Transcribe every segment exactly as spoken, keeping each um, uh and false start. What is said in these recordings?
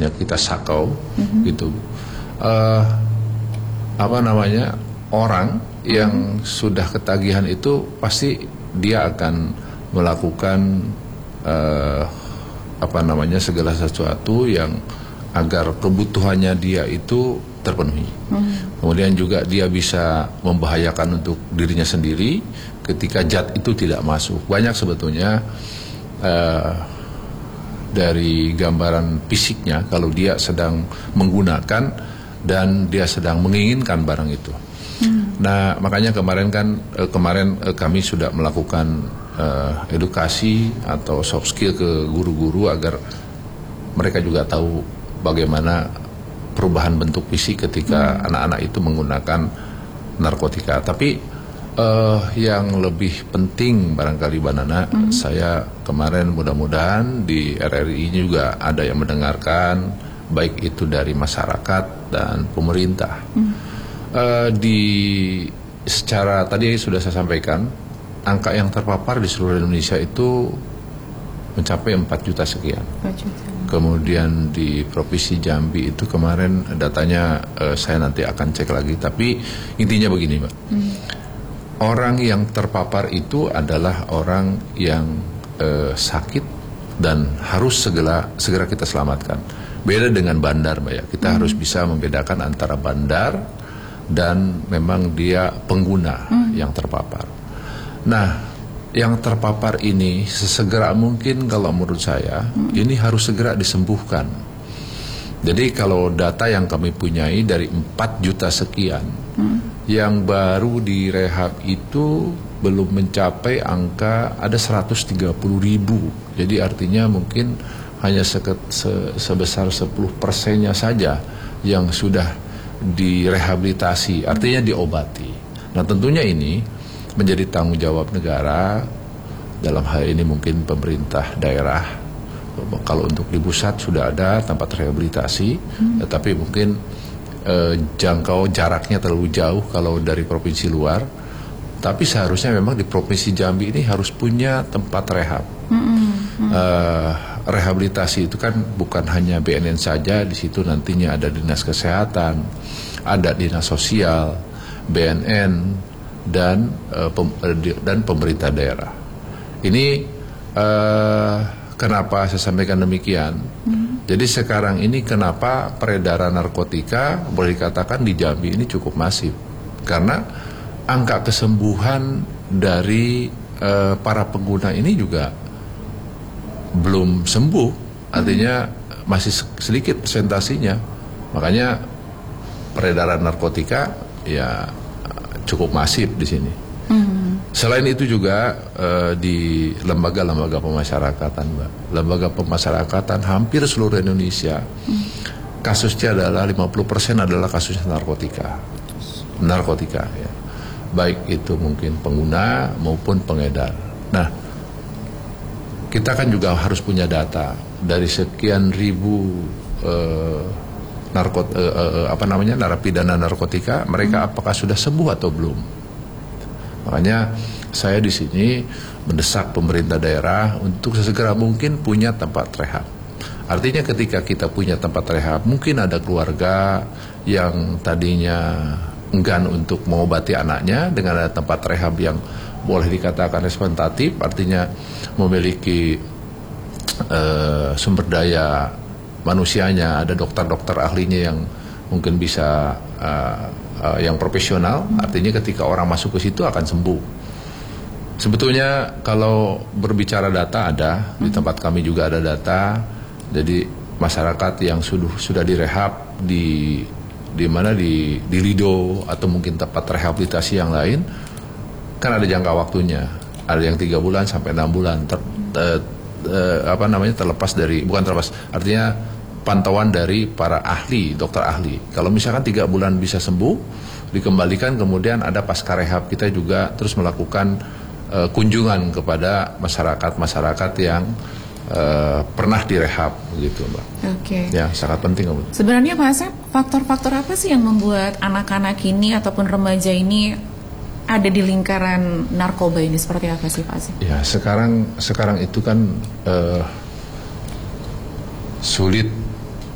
istilahnya kita sakau, mm-hmm. gitu. Uh, apa namanya, orang yang mm-hmm. sudah ketagihan itu pasti dia akan melakukan uh, apa namanya segala sesuatu yang agar kebutuhannya dia itu terpenuhi. Hmm. Kemudian juga dia bisa membahayakan untuk dirinya sendiri ketika zat itu tidak masuk. Banyak sebetulnya uh, dari gambaran fisiknya kalau dia sedang menggunakan dan dia sedang menginginkan barang itu. Hmm. Nah, makanya kemarin kan uh, kemarin uh, kami sudah melakukan uh, edukasi atau soft skill ke guru-guru agar mereka juga tahu bagaimana perubahan bentuk fisik ketika hmm. anak-anak itu menggunakan narkotika. Tapi uh, yang lebih penting barangkali Mbak Nana, hmm. saya kemarin mudah-mudahan di R R I juga ada yang mendengarkan, baik itu dari masyarakat dan pemerintah. Hmm. Uh, di secara tadi sudah saya sampaikan, angka yang terpapar di seluruh Indonesia itu mencapai empat juta sekian. empat juta. Kemudian di Provinsi Jambi itu kemarin datanya uh, saya nanti akan cek lagi. Tapi intinya begini, Mbak. Hmm. Orang yang terpapar itu adalah orang yang uh, sakit dan harus segera segera kita selamatkan. Beda dengan bandar, Mbak ya. Kita hmm. harus bisa membedakan antara bandar dan memang dia pengguna hmm. yang terpapar. Nah, yang terpapar ini sesegera mungkin kalau menurut saya hmm. ini harus segera disembuhkan. Jadi kalau data yang kami punyai dari empat juta sekian hmm. yang baru direhab itu belum mencapai angka ada seratus tiga puluh ribu. Jadi artinya mungkin hanya seket, se, sebesar sepuluh persennya saja yang sudah direhabilitasi, artinya diobati. Nah, tentunya ini menjadi tanggung jawab negara, dalam hal ini mungkin pemerintah daerah. Kalau untuk di pusat sudah ada tempat rehabilitasi, hmm. tetapi mungkin eh, jangkau jaraknya terlalu jauh kalau dari provinsi luar. Tapi seharusnya memang di Provinsi Jambi ini harus punya tempat rehab. Hmm. Hmm. Eh, rehabilitasi itu kan bukan hanya B N N saja, di situ nantinya ada dinas kesehatan, ada dinas sosial, B N N, dan uh, pem, dan pemerintah daerah. Ini uh, kenapa saya sampaikan demikian? Hmm. Jadi sekarang ini kenapa peredaran narkotika boleh dikatakan di Jambi ini cukup masif? Karena angka kesembuhan dari uh, para pengguna ini juga belum sembuh, artinya masih sedikit persentasinya. Makanya peredaran narkotika ya cukup masif di sini. Hmm. Selain itu juga uh, di lembaga-lembaga pemasyarakatan, Mbak. Lembaga pemasyarakatan hampir seluruh Indonesia hmm. kasusnya adalah lima puluh persen adalah kasus narkotika. Narkotika ya. Baik itu mungkin pengguna maupun pengedar. Nah, kita kan juga harus punya data dari sekian ribu uh, narkot uh, uh, apa namanya narapidana narkotika, mereka hmm. apakah sudah sembuh atau belum? Makanya saya di sini mendesak pemerintah daerah untuk sesegera mungkin punya tempat rehab. Artinya ketika kita punya tempat rehab, mungkin ada keluarga yang tadinya enggan untuk mengobati anaknya, dengan ada tempat rehab yang boleh dikatakan representatif, artinya memiliki uh, sumber daya manusianya, ada dokter-dokter ahlinya yang mungkin bisa uh, uh, yang profesional, artinya ketika orang masuk ke situ akan sembuh. Sebetulnya kalau berbicara data ada, di tempat kami juga ada data. Jadi masyarakat yang sudah sudah direhab di di mana di di Lido atau mungkin tempat rehabilitasi yang lain, kan ada jangka waktunya, ada yang tiga bulan sampai enam bulan, ter, ter, ter, apa namanya terlepas dari, bukan terlepas, artinya pantauan dari para ahli, dokter ahli. Kalau misalkan tiga bulan bisa sembuh, dikembalikan, kemudian ada pasca rehab, kita juga terus melakukan uh, kunjungan kepada masyarakat-masyarakat yang uh, pernah direhab, gitu, Mbak. Oke. Ya, sangat penting, Mbak. Sebenarnya Pak Asep, faktor-faktor apa sih yang membuat anak-anak ini ataupun remaja ini ada di lingkaran narkoba ini, seperti apa sih Pak Asep? Ya, sekarang sekarang itu kan uh, sulit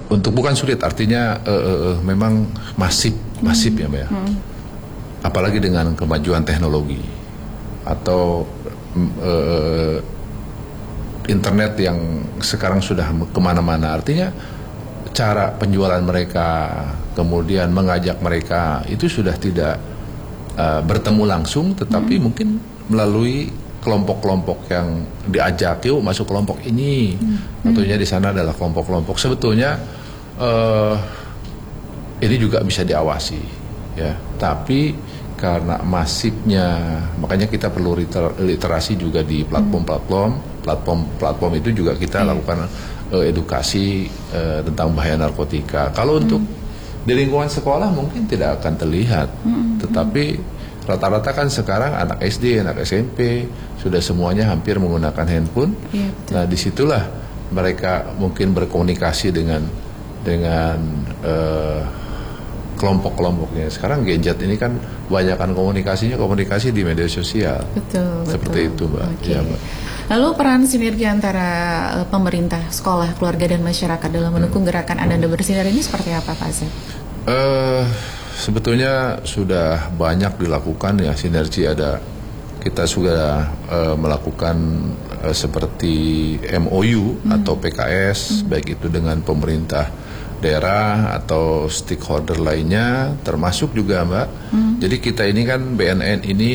untuk bukan sulit, artinya uh, uh, memang masif, masif hmm. ya Mbak ya. Hmm. Apalagi dengan kemajuan teknologi atau uh, internet yang sekarang sudah kemana-mana, artinya cara penjualan mereka, kemudian mengajak mereka itu sudah tidak uh, bertemu langsung, tetapi hmm. mungkin melalui kelompok-kelompok yang diajak, yuk masuk kelompok ini. Hmm. Tentunya di sana adalah kelompok-kelompok. Sebetulnya uh, ini juga bisa diawasi, ya. Tapi karena masifnya, makanya kita perlu liter, literasi juga di platform-platform. Platform-platform itu juga kita hmm. lakukan uh, edukasi uh, tentang bahaya narkotika. Kalau hmm. untuk di lingkungan sekolah mungkin tidak akan terlihat, hmm. tetapi rata-rata kan sekarang anak S D, anak S M P sudah semuanya hampir menggunakan handphone. Ya, nah disitulah mereka mungkin berkomunikasi dengan dengan uh, kelompok-kelompoknya. Sekarang gadget ini kan banyakkan komunikasinya komunikasi di media sosial. Betul. Seperti betul. itu, Mbak. Okay. Ya, Mbak. Lalu peran sinergi antara uh, pemerintah, sekolah, keluarga dan masyarakat dalam mendukung hmm. gerakan Ananda Bersinar ini seperti apa, Pak Zat? Uh, sebetulnya sudah banyak dilakukan ya sinergi. Ada kita sudah uh, melakukan uh, seperti M O U hmm. atau P K S, hmm. baik itu dengan pemerintah daerah atau stakeholder lainnya, termasuk juga Mbak. Hmm. Jadi kita ini kan B N N ini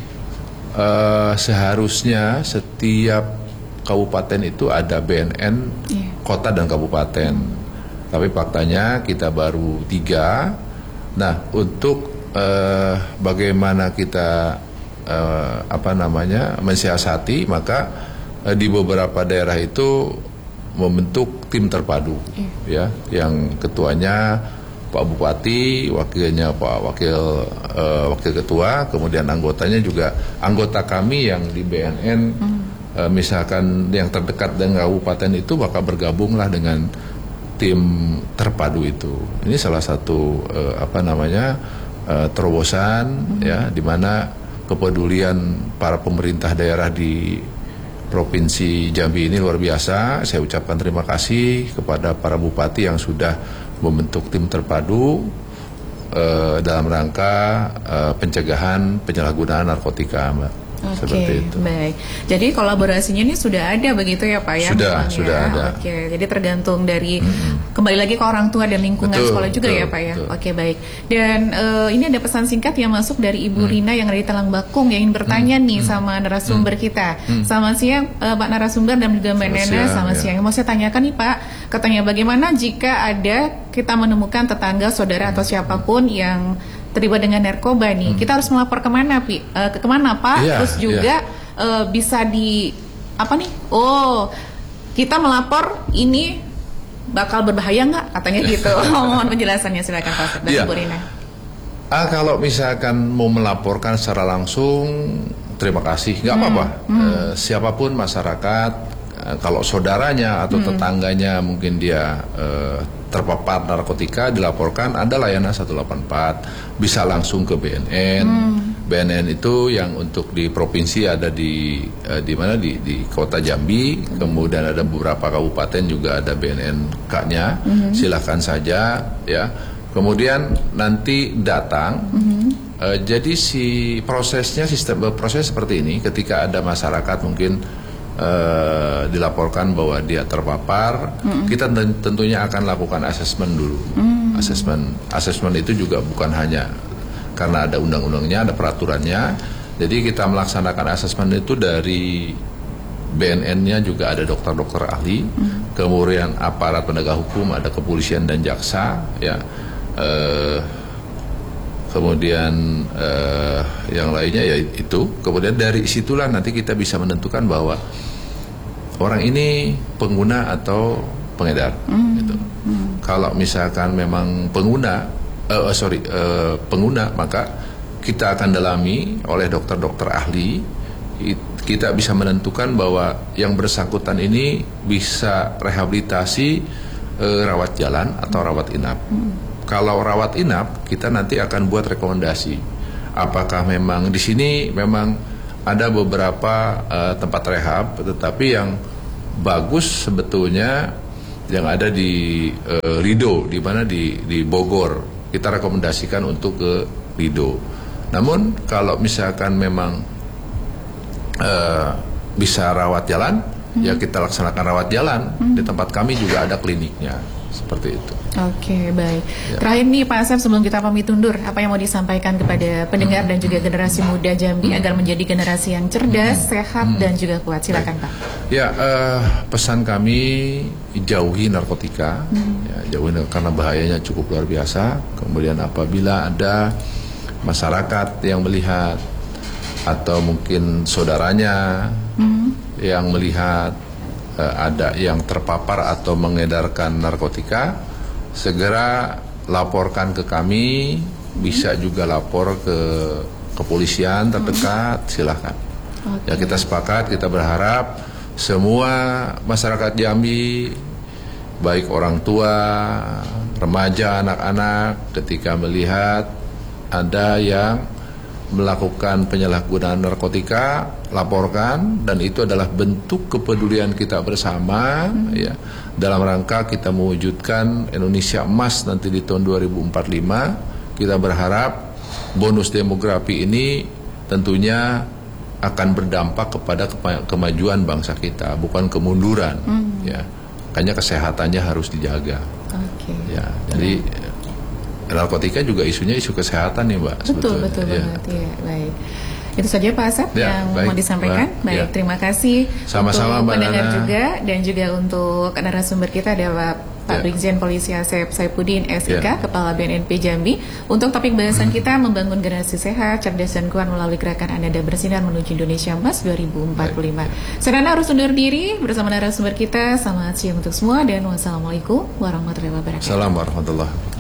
uh, seharusnya setiap kabupaten itu ada B N N yeah. kota dan kabupaten. Hmm. Tapi faktanya kita baru tiga. Nah, untuk uh, bagaimana kita uh, apa namanya mensiasati, maka uh, di beberapa daerah itu membentuk tim terpadu, yeah. ya, yang ketuanya Pak Bupati, wakilnya Pak Wakil uh, Wakil Ketua, kemudian anggotanya juga anggota kami yang di B N N, mm. uh, misalkan yang terdekat dengan kabupaten itu maka bergabunglah dengan tim terpadu itu. Ini salah satu uh, apa namanya uh, terobosan, mm. ya, di mana kepedulian para pemerintah daerah di Provinsi Jambi ini luar biasa. Saya ucapkan terima kasih kepada para bupati yang sudah membentuk tim terpadu uh, dalam rangka uh, pencegahan penyalahgunaan narkotika, Mbak. Oke, seperti itu. Baik. Jadi kolaborasinya ini sudah ada begitu ya Pak ya? Sudah, memang, sudah ya? ada. Oke, jadi tergantung dari hmm. kembali lagi ke orang tua dan lingkungan betul, sekolah juga betul, ya Pak ya? Betul. Oke, baik. Dan uh, ini ada pesan singkat yang masuk dari Ibu hmm. Rina yang ada di Talang Bakung yang ingin bertanya hmm. nih hmm. sama narasumber hmm. kita. Hmm. Selamat siang uh, Pak narasumber dan juga Mbak Nena. Selamat siang. Ya. Mau saya tanyakan nih Pak, katanya bagaimana jika ada kita menemukan tetangga, saudara atau siapapun yang terlibat dengan narkoba nih, hmm. kita harus melapor kemana, Pi? Uh, ke kemana Pak? Yeah, Terus juga yeah. Uh, bisa di apa nih? Oh, kita melapor ini bakal berbahaya nggak? Katanya gitu. Mohon penjelasannya, silakan Pak. Dan Bu Rina. Ah, kalau misalkan mau melaporkan secara langsung, terima kasih, nggak hmm. apa-apa. Hmm. Uh, siapapun masyarakat, uh, kalau saudaranya atau hmm. tetangganya mungkin dia uh, terpapar narkotika, dilaporkan, ada layanan satu delapan empat, bisa langsung ke B N N. Hmm. B N N itu yang untuk di provinsi ada di eh, di mana di di Kota Jambi, kemudian ada beberapa kabupaten juga ada B N N K-nya. Mm-hmm. Silakan saja ya. Kemudian nanti datang. Mm-hmm. eh, jadi si prosesnya sistem proses seperti ini. Ketika ada masyarakat mungkin eh, dilaporkan bahwa dia terpapar, mm-hmm. kita tentunya akan lakukan asesmen dulu. Mm-hmm. Asesmen asesmen itu juga bukan hanya karena ada undang-undangnya, ada peraturannya. Jadi kita melaksanakan asesmen itu dari B N N-nya juga ada dokter-dokter ahli, hmm. kemudian aparat penegak hukum, ada kepolisian dan jaksa, ya. Eh, kemudian eh, yang lainnya ya itu. Kemudian dari situlah nanti kita bisa menentukan bahwa orang ini pengguna atau pengedar. Hmm. Gitu. Hmm. Kalau misalkan memang pengguna, Uh, sorry, uh, pengguna, maka kita akan dalami oleh dokter-dokter ahli. Kita bisa menentukan bahwa yang bersangkutan ini bisa rehabilitasi, uh, rawat jalan atau rawat inap. Hmm. Kalau rawat inap, kita nanti akan buat rekomendasi. Apakah memang di sini memang ada beberapa uh, tempat rehab, tetapi yang bagus sebetulnya yang ada di uh, Rido, di mana di di Bogor. Kita rekomendasikan untuk ke Rido. Namun kalau misalkan memang uh, bisa rawat jalan, hmm. ya kita laksanakan rawat jalan. Hmm. Di tempat kami juga ada kliniknya, seperti itu. Oke, baik. Ya. Terakhir nih Pak Asep, sebelum kita pamit undur, apa yang mau disampaikan kepada pendengar hmm. dan juga generasi muda Jambi hmm. agar menjadi generasi yang cerdas, hmm. sehat hmm. dan juga kuat? Silakan Pak. Ya, uh, pesan kami jauhi narkotika, hmm. ya, jauhi karena bahayanya cukup luar biasa. Kemudian apabila ada masyarakat yang melihat atau mungkin saudaranya hmm. yang melihat uh, ada yang terpapar atau mengedarkan narkotika, segera laporkan ke kami, bisa juga lapor ke kepolisian terdekat, silahkan. Okay. Ya, kita sepakat, kita berharap semua masyarakat Jambi, baik orang tua, remaja, anak-anak, ketika melihat ada yang melakukan penyalahgunaan narkotika, laporkan, dan itu adalah bentuk kepedulian kita bersama, hmm. ya, dalam rangka kita mewujudkan Indonesia emas nanti di tahun dua ribu empat puluh lima. Kita berharap bonus demografi ini tentunya akan berdampak kepada kemajuan bangsa kita, bukan kemunduran, hmm. ya. Makanya kesehatannya harus dijaga. Okay. Ya, jadi narkotika juga isunya isu kesehatan nih Mbak. Betul, sebetulnya. betul ya. banget ya. Baik. Itu saja Pak Asep ya, yang baik, mau disampaikan. Mbak. Baik, ya. Terima kasih sama-sama untuk pendengar Nana. juga, dan juga untuk narasumber kita ada Pak Pak ya. Brigjen Polisi Asep Saifuddin S I K, ya. Kepala B N N P Jambi. Untuk topik bahasan hmm. kita membangun generasi sehat, cerdas dan kuat melalui gerakan Ananda Bersinar menuju Indonesia Emas dua ribu empat puluh lima. Saya harus undur diri bersama narasumber kita. Selamat siang untuk semua dan wassalamualaikum warahmatullahi wabarakatuh. Assalamualaikum warahmatullahi wabarakatuh.